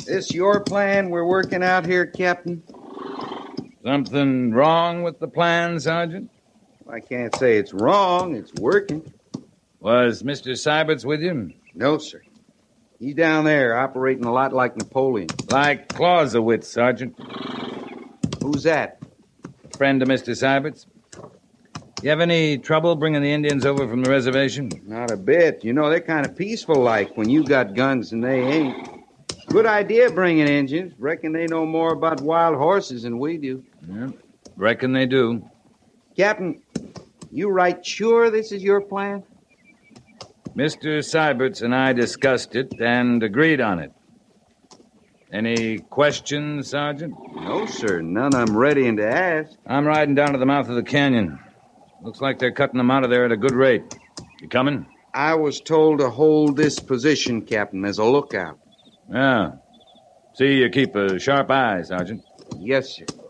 This your plan we're working out here, Captain? Something wrong with the plan, Sergeant? I can't say it's wrong. It's working. Was Mr. Syberts with you? No, sir. He's down there operating a lot like Napoleon. Like Clausewitz, Sergeant. Who's that? Friend of Mr. Syberts. You have any trouble bringing the Indians over from the reservation? Not a bit. You know, they're kind of peaceful-like when you got guns and they ain't. Good idea bringing Indians. Reckon they know more about wild horses than we do. Yeah, reckon they do. Captain, you right sure this is your plan? Mr. Syberts and I discussed it and agreed on it. Any questions, Sergeant? No, sir. None I'm ready to ask. I'm riding down to the mouth of the canyon. Looks like they're cutting them out of there at a good rate. You coming? I was told to hold this position, Captain, as a lookout. Yeah. See you keep a sharp eye, Sergeant. Yes, sir.